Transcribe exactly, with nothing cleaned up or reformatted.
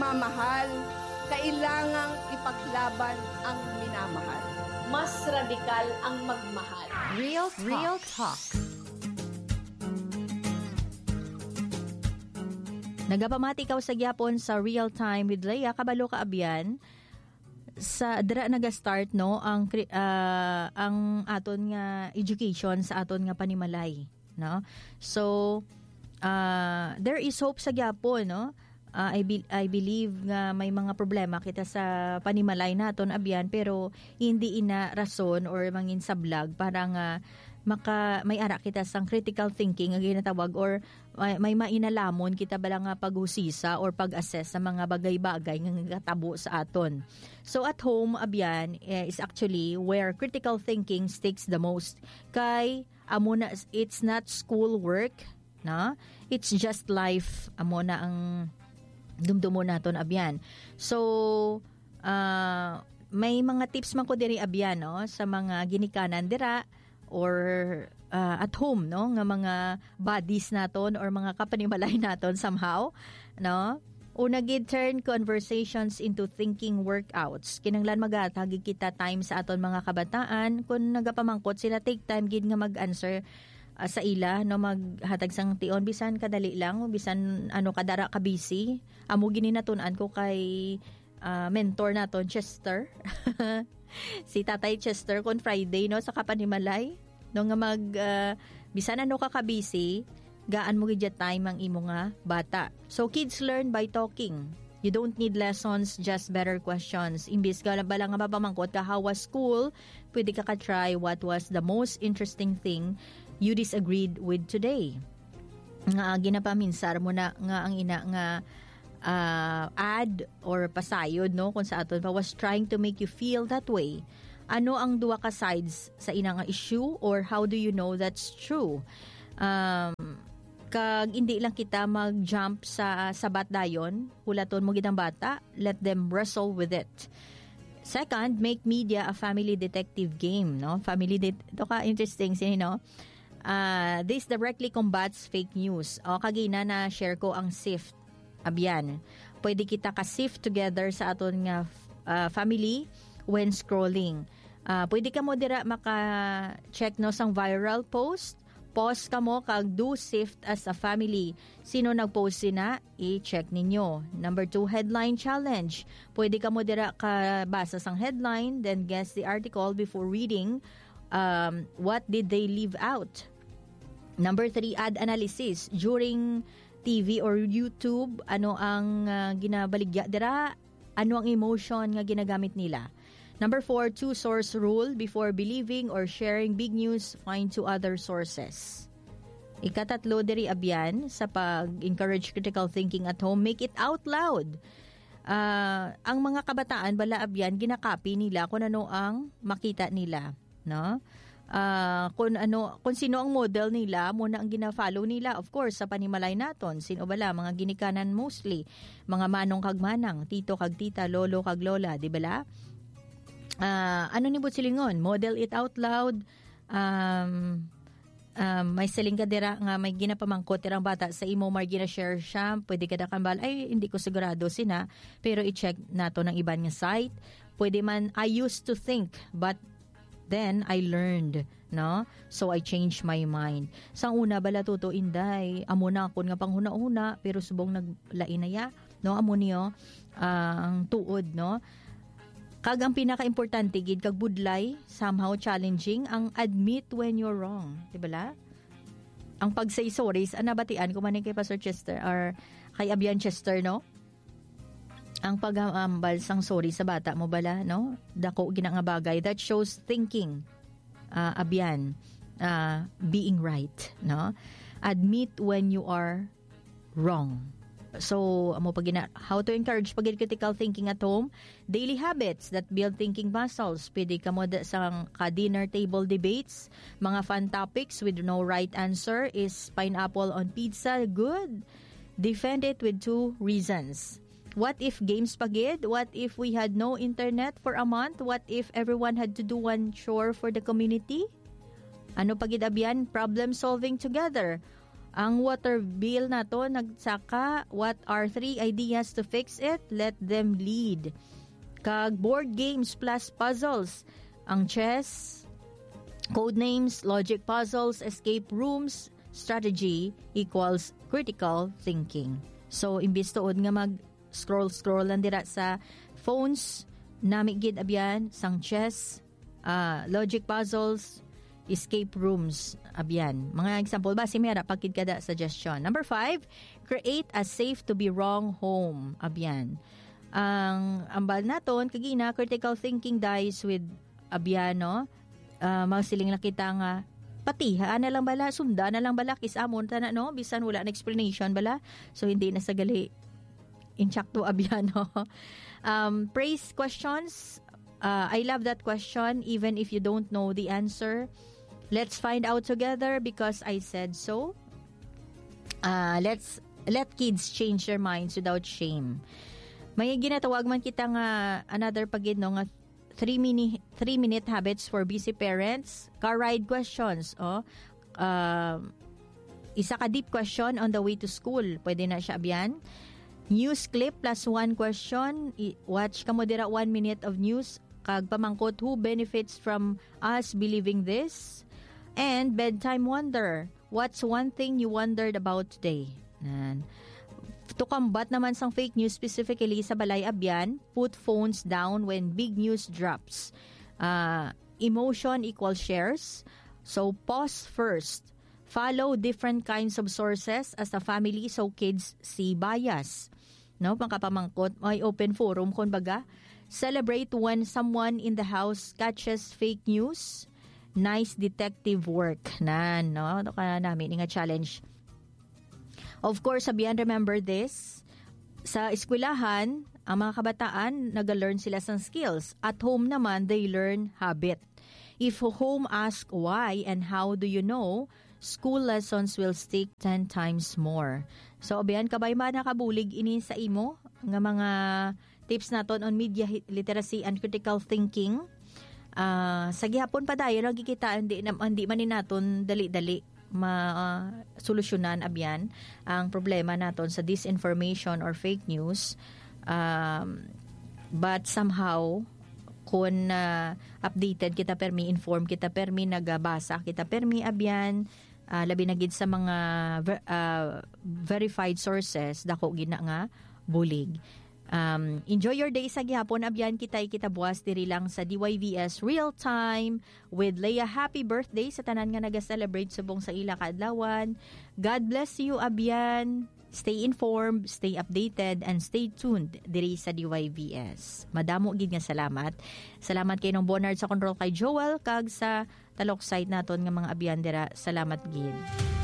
pagmamahal, kailangang ipaglaban ang minamahal. Mas radikal ang magmahal. Real Talk. Real Talk. Nagapamati ka sa gyapon sa Real Time with Leia kabalo ka abyan. Sa dira naga-start no ang uh, ang aton nga education sa aton nga panimalay, no? So uh, there is hope sa gyapon, no? Uh, I, be, I believe nga may mga problema kita sa panimalay naton abyan pero hindi ina rason or mangin sa vlog para nga maka may ara kita sang critical thinking nga ginatawag or may, may mainalamon kita bala nga paghusisa or pag-assess sa mga bagay-bagay nga katabo sa aton. So at home abyan eh, is actually where critical thinking sticks the most. Kay amo na it's not school work, na? It's just life. Amo na ang dumdumo naton abyan. So uh, may mga tips man ko diri abyan no sa mga ginikanan dira or uh, at home no nga mga buddies naton or mga kapanimalay naton somehow, no? Una gid turn conversations into thinking workouts. Kinahanglan magatag kita time sa aton mga kabataan kun nagapamangkot sila take time gid nga mag-answer uh, sa ila no maghatag sang tion bisan kadali lang bisan ano kadara ka busy. Amo gini natun-an ko kay uh, mentor naton Chester. Si Tatay Chester kon Friday no sa kapanimalay no nga mag uh, bisan ano ka ka busy gaan mo gid time ang imo nga bata. So kids learn by talking. You don't need lessons, just better questions. Imbis ka bala nga mapamangkot ka how was school, pwede ka ka-try what was the most interesting thing you disagreed with today. Nga ginapaminsar mo na nga ang ina nga uh, ad or pasayod no kung sa aton pa was trying to make you feel that way. Ano ang duwa ka sides sa ina nga issue or how do you know that's true? Um, kag hindi lang kita mag-jump sa sabat dayon, hulaton mo gid ang bata, let them wrestle with it. Second, make media a family detective game, no? Family det- ito ka interesting sino, no? Uh, this directly combats fake news. O kagina na share ko ang sift. Abyan. Pwede kita ka-sift together sa aton nga uh, family when scrolling. Uh, pwede ka mo dira maka-check no sang viral post. Pause ka mo kag do sift as a family. Sino nag-post sina? I-check ninyo. Number two, headline challenge. Pwede ka mo dira ka basa sang headline then guess the article before reading. Um, what did they leave out? Number three, add analysis. During T V or YouTube, ano ang uh, ginabaligya dira? Ano ang emotion nga ginagamit nila? Number four, two source rule. Before believing or sharing big news, find two other sources. Ikatatlo diri abyan sa pag-encourage critical thinking at home, make it out loud. Uh, ang mga kabataan bala abyan ginakapi nila kung ano ang makita nila, no? Uh, kung ano kung sino ang model nila muna ang gina-follow nila, of course sa panimalay naton sino bala mga ginikanan mostly mga manong kag manang, tito kag tita, lolo kag lola, di bala? Uh, ano ni silingon, model it out loud. Um, um, may siling ka dira nga may ginapamangkot tirang bata sa imo mar gina-share siya, pwede ka da kambal ay hindi ko sigurado sina pero i-check nato ng iban nga site. Pwede man I used to think but then I learned, no? So I changed my mind. Sang una bala tuto inday, amo na kun nga panghuna-una pero subong naglainaya, no? Amo niyo uh, ang tuod, no? Kag ang pinaka-importante gid kag budlay, somehow challenging ang admit when you're wrong, di ba? Ang pag-say sorry, anabatian ko man kay Pastor Chester or kay Abian Chester, no? Ang pag-ambal sang sorry sa bata mo bala, no? Dako gina nga bagay that shows thinking. Uh, Abian, uh, being right, no? Admit when you are wrong. So, amo pag gina, how to encourage pag critical thinking at home? Daily habits that build thinking muscles. Pwede ka mo da, sa ka-dinner table debates. Mga fun topics with no right answer. Is pineapple on pizza good? Defend it with two reasons. What if games pagid? What if we had no internet for a month? What if everyone had to do one chore for the community? Ano pagid abyan? Problem solving together. Ang water bill na to, nagsaka, what are three ideas to fix it? Let them lead. Kag board games plus puzzles. Ang chess, code names, logic puzzles, escape rooms, strategy equals critical thinking. So, imbis tuod nga mag-scroll-scroll lang dira sa phones, nami gid abyan, sang chess, uh, logic puzzles, escape rooms, abyan. Mga example ba, si Mera, pagkid kada suggestion. Number five, create a safe to be wrong home, abyan. Ang ambal naton, kagina, critical thinking dies with abyan, no? Uh, mga siling nakita nga, pati, haan na lang bala, sunda na lang bala, kisamon, tana, no? Bisan wala na explanation bala. So, hindi na sa gali, inchakto abyan, no? Um, praise questions. Uh, I love that question, even if you don't know the answer. Let's find out together because I said so. Uh, let's let kids change their minds without shame. May ginatawag man kita nga another pagid no nga three minute three minute habits for busy parents. Car ride questions. Oh, uh, isa ka deep question on the way to school. Pwede na siya abyan. News clip plus one question. I- watch ka mo dira one minute of news. Kag pamangkot who benefits from us believing this. And bedtime wonder. What's one thing you wondered about today? Nan. To combat naman sang fake news specifically sa Balay Abyan, put phones down when big news drops. Uh, emotion equals shares. So pause first. Follow different kinds of sources as a family so kids see bias. No, pangkapamangkot, may open forum kun baga. Celebrate when someone in the house catches fake news. Nice detective work. Nan, no? Ito ka namin nga challenge. Of course, sabihan, remember this. Sa eskwelahan, ang mga kabataan, nag-learn sila ng skills. At home naman, they learn habit. If home ask why and how do you know, school lessons will stick ten times more. So, abihan, kabay ba nakabulig ini sa imo? Nga mga tips naton on media literacy and critical thinking. Uh, sa gihapon pa dayo lagi kita hindi, hindi man naton dali-dali ma-solusyonan uh, abyan ang problema naton sa disinformation or fake news, um, but somehow kung uh, updated kita permi inform kita permi nagabasa kita permi abyan uh, labi na gid sa mga ver, uh, verified sources dako gid na nga bulig. Um, enjoy your day sa gihapon abyan kitay kita buwas diri lang sa D Y V S Real Time with Leia. Happy birthday sa tanan nga naga-celebrate subong sa ila kaadlawan. God bless you abyan. Stay informed, stay updated, and stay tuned diri sa D Y V S. Madamo gid nga salamat. Salamat kay nong Bonard sa control kay Joel kag sa talok site naton nga mga abyan dira. Salamat gid.